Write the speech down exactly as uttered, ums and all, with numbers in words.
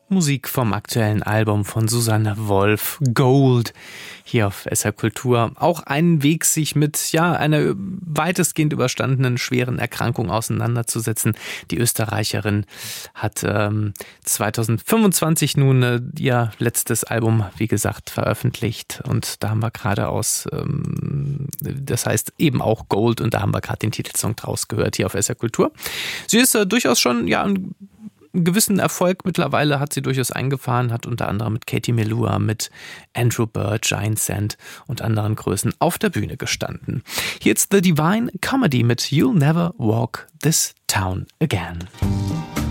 Musik vom aktuellen Album von Susanne Wolf, Gold, hier auf S R Kultur. Auch ein Weg, sich mit ja einer weitestgehend überstandenen schweren Erkrankung auseinanderzusetzen. Die Österreicherin hat ähm, zwanzig fünfundzwanzig nun äh, ihr letztes Album, wie gesagt, veröffentlicht. Und da haben wir gerade aus, ähm, das heißt eben auch Gold, und da haben wir gerade den Titelsong draus gehört, hier auf S R Kultur. Sie ist äh, durchaus schon ja ein Einen gewissen Erfolg mittlerweile hat sie durchaus eingefahren, hat unter anderem mit Katie Melua, mit Andrew Bird, Giant Sand und anderen Größen auf der Bühne gestanden. Hier ist The Divine Comedy mit You'll Never Walk This Town Again.